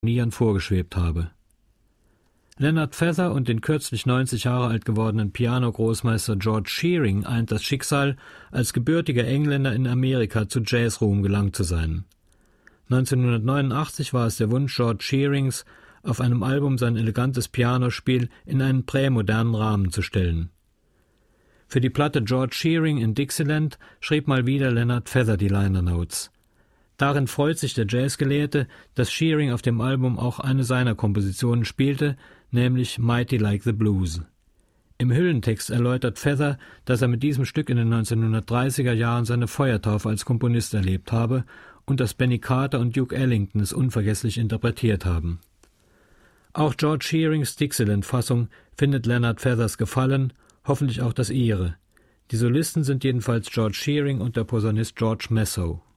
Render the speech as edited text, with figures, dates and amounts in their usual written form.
Nieren vorgeschwebt habe. Leonard Feather und den kürzlich 90 Jahre alt gewordenen Piano-Großmeister George Shearing eint das Schicksal, als gebürtiger Engländer in Amerika zu Jazzruhm gelangt zu sein. 1989 war es der Wunsch George Shearings, auf einem Album sein elegantes Pianospiel in einen prämodernen Rahmen zu stellen. Für die Platte George Shearing in Dixieland schrieb mal wieder Leonard Feather die Liner Notes. Darin freut sich der Jazzgelehrte, dass Shearing auf dem Album auch eine seiner Kompositionen spielte, nämlich Mighty Like the Blues. Im Hüllentext erläutert Feather, dass er mit diesem Stück in den 1930er Jahren seine Feuertaufe als Komponist erlebt habe und dass Benny Carter und Duke Ellington es unvergesslich interpretiert haben. Auch George Shearings Dixieland-Fassung findet Leonard Feathers gefallen, hoffentlich auch das ihre. Die Solisten sind jedenfalls George Shearing und der Posaunist George Messo.